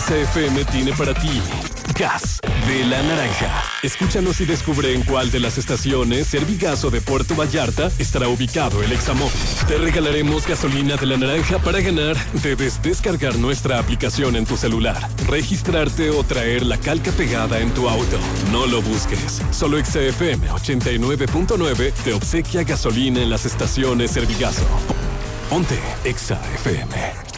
XFM tiene para ti Gas de la Naranja. Escúchanos y descubre en cuál de las estaciones Servigas o de Puerto Vallarta estará ubicado el Examóvil. Te regalaremos gasolina de la Naranja. Para ganar, debes descargar nuestra aplicación en tu celular, registrarte o traer la calca pegada en tu auto. No lo busques. Solo XFM 89.9 te obsequia gasolina en las estaciones Servigaso. Ponte XFM.